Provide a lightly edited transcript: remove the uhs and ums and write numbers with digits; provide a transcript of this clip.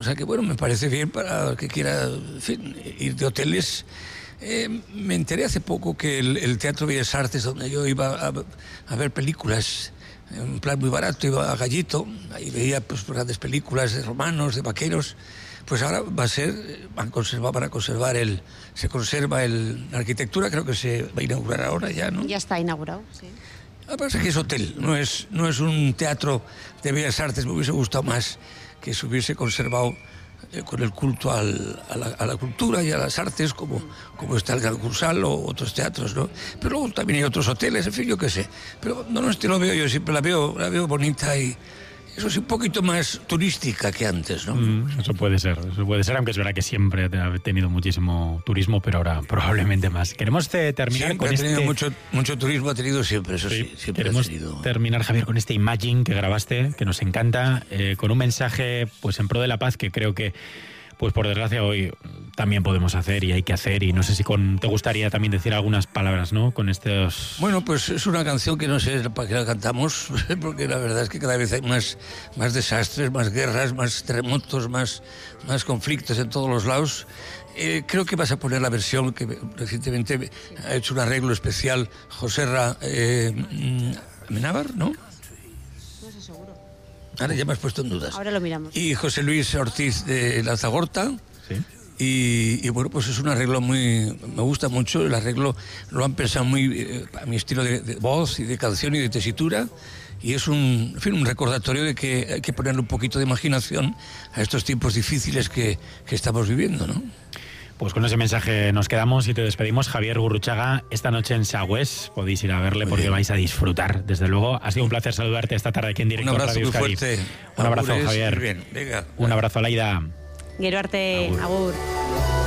sea que, bueno, me parece bien para el que quiera, en fin, ir de hoteles. Me enteré hace poco que el Teatro Bellas Artes, donde yo iba a ver películas, en un plan muy barato, iba a Gallito, ahí veía pues grandes películas de romanos, de vaqueros, pues ahora se conserva la arquitectura, creo que se va a inaugurar ahora ya, ¿no? Ya está inaugurado, sí. Lo que pasa es que es hotel, no es un teatro de Bellas Artes. Me hubiese gustado más que se hubiese conservado con el culto a la cultura y a las artes, como está el Gran Cursal o otros teatros, ¿no? Pero luego también hay otros hoteles, en fin, yo qué sé. Pero no, lo veo yo, siempre la veo bonita y eso sí, un poquito más turística que antes, ¿no? Eso puede ser, aunque es verdad que siempre ha tenido muchísimo turismo, pero ahora probablemente más. Queremos terminar siempre con ha tenido mucho turismo, ha tenido siempre, eso sí, siempre queremos ha tenido. terminar, Javier, con este Imagine que grabaste, que nos encanta, con un mensaje pues en pro de la paz que creo que, pues por desgracia hoy también podemos hacer y hay que hacer, y no sé si te gustaría también decir algunas palabras, ¿no? Con estos... Bueno, pues es una canción que no sé para qué la cantamos, porque la verdad es que cada vez hay más desastres, más guerras, más terremotos, más conflictos en todos los lados. Creo que vas a poner la versión que recientemente ha hecho un arreglo especial Joserra Amenábar, ¿no? No sé, seguro. Ahora ya me has puesto en dudas. Ahora lo miramos. Y José Luis Ortiz de Lanzagorta. Sí. Y bueno, pues es un arreglo me gusta mucho. El arreglo lo han pensado muy a mi estilo de voz y de canción y de tesitura. Y es un recordatorio de que hay que ponerle un poquito de imaginación a estos tiempos difíciles que estamos viviendo, ¿no? Pues con ese mensaje nos quedamos y te despedimos. Javier Gurruchaga, esta noche en Sagües podéis ir a verle porque vais a disfrutar, desde luego. Ha sido un placer saludarte esta tarde aquí en directo. Un abrazo muy fuerte. Un abrazo, Javier. Muy bien. Venga. Un abrazo, Laida. Gero arte, agur.